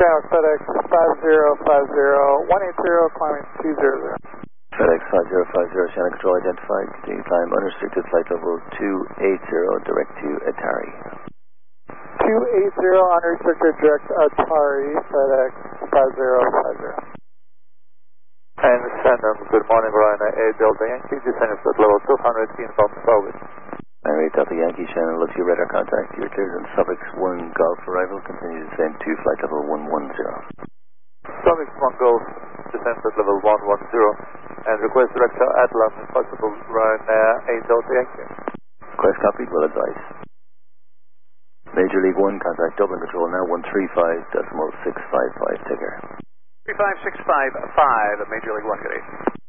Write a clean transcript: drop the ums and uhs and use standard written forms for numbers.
Chinook FedEx 5050, 180, climbing 200. FedEx 5050, channel control identified. Continue climb unrestricted flight level 280, direct to Atari. 280, unrestricted direct Atari, FedEx 5050. And Shannon, good morning, Ryan, A Delta Yankee, descending at level 200, inbound forward. Irate Delta Yankee, Shannon, look to your radar contact. You're cleared on Suffix 1 Golf arrival. Continue to descend to flight level 110. Suffix 1 Golf, descend at level 110, and request director Atlan, if possible, Ryan, A Delta Yankee. Request copied, will advise. Major League 1, contact Dublin Control now, 135.655, take care. 35655, Major League 1, good evening.